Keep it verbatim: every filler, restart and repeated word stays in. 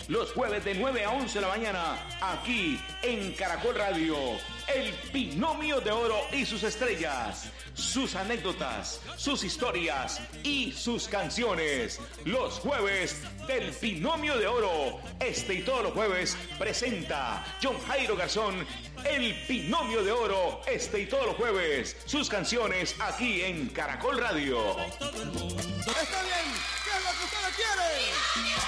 los jueves de nueve a once de la mañana, aquí en Caracol Radio. El Binomio de Oro y sus estrellas, sus anécdotas, sus historias y sus canciones. Los jueves del Binomio de Oro. Este y todos los jueves presenta John Jairo Garzón. El Binomio de Oro, este y todos los jueves. Sus canciones aquí en Caracol Radio. Está bien, ¿qué es lo que ustedes quieren?